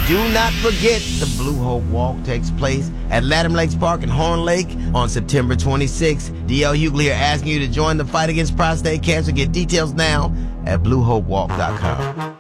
do not forget the Blue Hope Walk takes place at Latham Lakes Park in Horn Lake on September 26th. D.L. Hughley here asking you to join the fight against prostate cancer. Get details now at BlueHopeWalk.com.